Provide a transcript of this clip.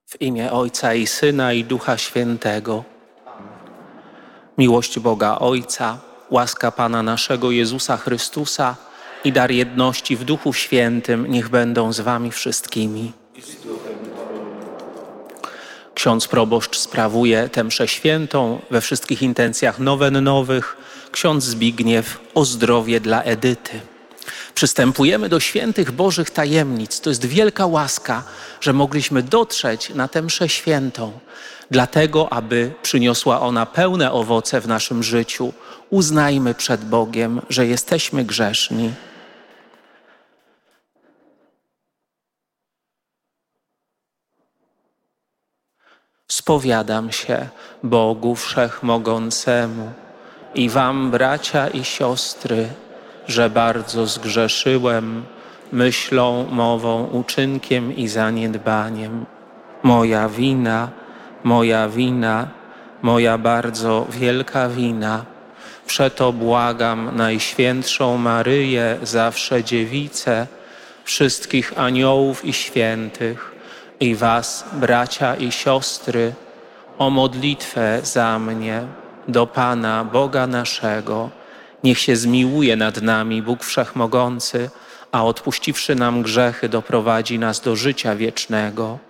W imię Ojca i Syna i Ducha Świętego. Miłość Boga Ojca, łaska Pana naszego Jezusa Chrystusa i dar jedności w Duchu Świętym niech będą z wami wszystkimi. Ksiądz proboszcz sprawuje tę mszę świętą we wszystkich intencjach nowennowych. Ksiądz Zbigniew o zdrowie dla Edyty. Przystępujemy do świętych Bożych tajemnic. To jest wielka łaska, że mogliśmy dotrzeć na tę mszę świętą. Dlatego, aby przyniosła ona pełne owoce w naszym życiu, uznajmy przed Bogiem, że jesteśmy grzeszni. Spowiadam się Bogu Wszechmogącemu i wam, bracia i siostry, że bardzo zgrzeszyłem myślą, mową, uczynkiem i zaniedbaniem. Moja wina, moja bardzo wielka wina. Przeto błagam Najświętszą Maryję, zawsze Dziewicę, wszystkich aniołów i świętych i was, bracia i siostry, o modlitwę za mnie do Pana, Boga naszego. Niech się zmiłuje nad nami Bóg Wszechmogący, a odpuściwszy nam grzechy, doprowadzi nas do życia wiecznego.